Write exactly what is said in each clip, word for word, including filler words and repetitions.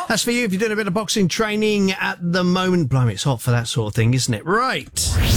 That's for you if you're doing a bit of boxing training at the moment. Blimey, it's hot for that sort of thing, isn't it? Right.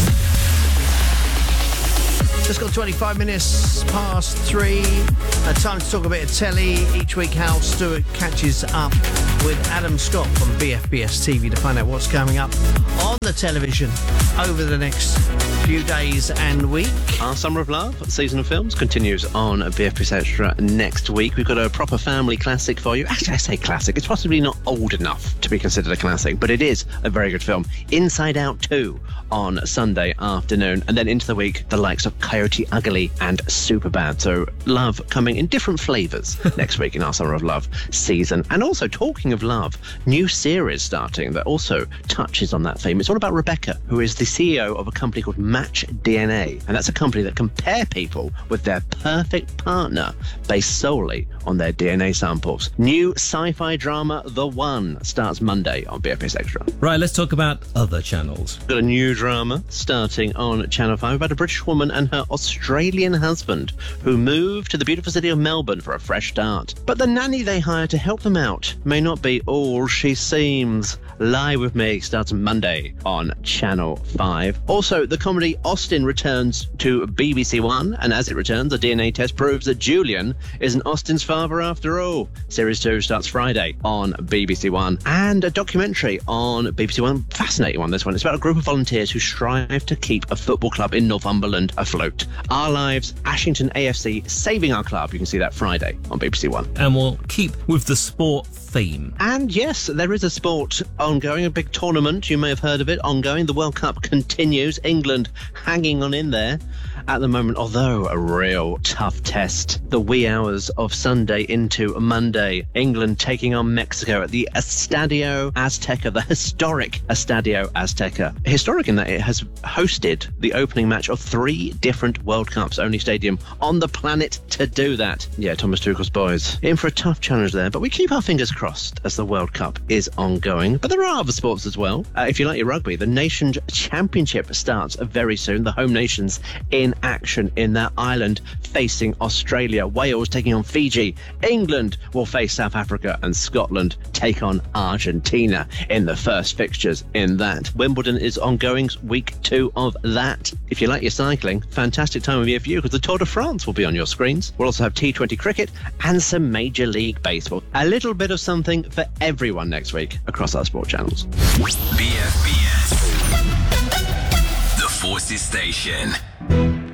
Just got twenty-five minutes past three. Uh, time to talk a bit of telly. Each week, Hal Stewart catches up with Adam Scott from B F B S T V to find out what's coming up on the television over the next few days and week. Our Summer of Love season of films continues on B F B S Extra next week. We've got a proper family classic for you. Actually, I say classic. It's possibly not old enough to be considered a classic, but it is a very good film. Inside Out two on Sunday afternoon. And then into the week, the likes of Coyote Ugly and Superbad. So love coming in different flavours next week in our Summer of Love season. And also, talking of love, new series starting that also touches on that theme. It's all about Rebecca, who is the C E O of a company called Match D N A. And that's a company that can pair people with their perfect partner based solely on their D N A samples. New sci-fi drama The One starts Monday on B F B S Extra. Right, let's talk about other channels. Got a new drama starting on Channel five about a British woman and her Australian husband who moved to the beautiful city of Melbourne for a fresh start. But the nanny they hire to help them out may not be all she seems. Lie With Me starts Monday on Channel five. Also, the comedy Austin returns to B B C One, and as it returns, a D N A test proves that Julian isn't Austin's father after all. Series two starts Friday on B B C One. And a documentary on B B C One, fascinating one, this one. It's about a group of volunteers who strive to keep a football club in Northumberland afloat. Our Lives, Ashington A F C, Saving Our Club. You can see that Friday on B B C One. And we'll keep with the sport theme. And yes, there is a sport ongoing, a big tournament. You may have heard of it ongoing. The World Cup continues. England hanging on in there at the moment, although a real tough test. The wee hours of Sunday into Monday. England taking on Mexico at the Estadio Azteca, the historic Estadio Azteca. Historic in that it has hosted the opening match of three different World Cups, only stadium on the planet to do that. Yeah, Thomas Tuchel's boys in for a tough challenge there, but we keep our fingers crossed as the World Cup is ongoing. But there are other sports as well. Uh, if you like your rugby, the Nations Championship starts very soon. The home nations in action in their island facing Australia. Wales taking on Fiji. England will face South Africa, and Scotland take on Argentina in the first fixtures in that. Wimbledon is ongoing, week two of that. If you like your cycling, fantastic time of year for you because the Tour de France will be on your screens. We'll also have T twenty cricket and some Major League Baseball. A little bit of something for everyone next week across our sport channels. B F B S, the Forces Station.